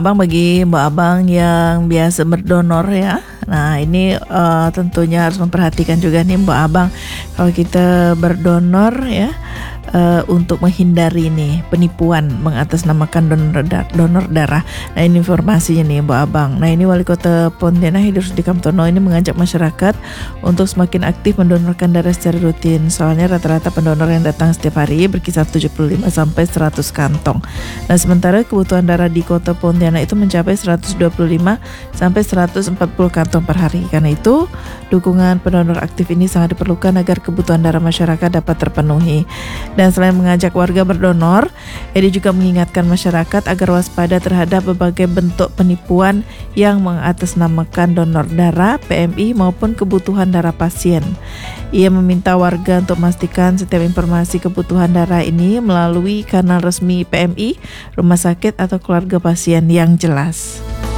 Bang, bagi Mbak Abang yang biasa berdonor ya. Nah, ini tentunya harus memperhatikan juga nih Mbak Abang, kalau kita berdonor ya, untuk menghindari nih penipuan mengatasnamakan donor darah. Nah, ini informasinya nih Mbak Abang. Nah, ini Wali Kota Pontianak Hidayat Rusdi Kamtono ini mengajak masyarakat untuk semakin aktif mendonorkan darah secara rutin. Soalnya rata-rata pendonor yang datang setiap hari berkisar 75 sampai 100 kantong. Nah, sementara kebutuhan darah di Kota Pontianak itu mencapai 125 sampai 140 kantong per hari. Karena itu, dukungan pendonor aktif ini sangat diperlukan agar kebutuhan darah masyarakat dapat terpenuhi. Dan selain mengajak warga berdonor, Edi juga mengingatkan masyarakat agar waspada terhadap berbagai bentuk penipuan yang mengatasnamakan donor darah, PMI maupun kebutuhan darah pasien. Ia meminta warga untuk memastikan setiap informasi kebutuhan darah ini melalui kanal resmi PMI, rumah sakit atau keluarga pasien yang jelas.